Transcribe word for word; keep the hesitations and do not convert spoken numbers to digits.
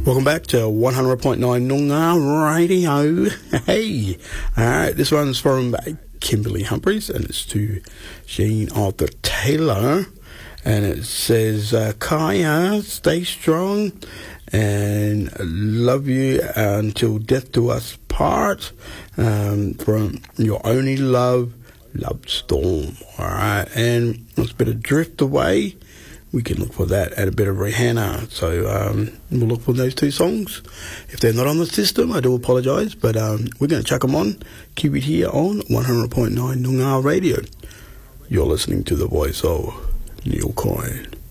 Welcome back to one hundred point nine Noongar Radio. Hey, alright, this one's from Kimberly Humphries and it's to Jean Arthur Taylor. And it says, uh, Kaya, stay strong and love you until death do us part. Um, from Your Only Love, Love Storm. Alright, and it's a bit of Drift Away. We can look for that and a bit of Rihanna. So um, we'll look for those two songs. If they're not on the system, I do apologise, but um, we're going to chuck them on. Keep it here on one hundred point nine Noongar Radio. You're listening to the voice of Neil Coyne.